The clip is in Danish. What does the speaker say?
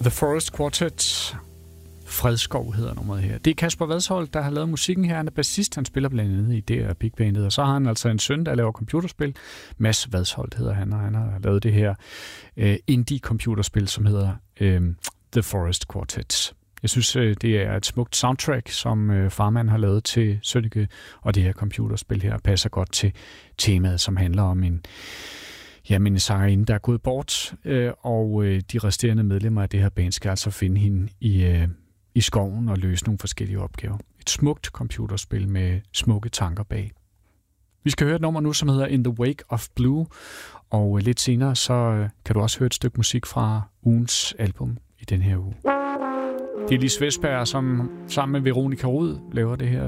The Forest Quartet. Fredskov hedder nummeret her. Det er Kasper Vadsholt, der har lavet musikken her. Han er bassist, han spiller blandt andet i det her Big Bandet, og så har han altså en søn, der laver computerspil. Mads Vadsholt hedder han, og han har lavet det her indie-computerspil, som hedder The Forest Quartet. Jeg synes, det er et smukt soundtrack, som farmand har lavet til Sønneke, og det her computerspil her passer godt til temaet, som handler om en sangerinde, der er gået bort, og de resterende medlemmer af det her band skal altså finde hende i skoven og løse nogle forskellige opgaver. Et smukt computerspil med smukke tanker bag. Vi skal høre et nummer nu, som hedder In the Wake of Blue, og lidt senere så kan du også høre et stykke musik fra ugens album i den her uge. Det er Lis Vestberg, som sammen med Veronica Rud laver det her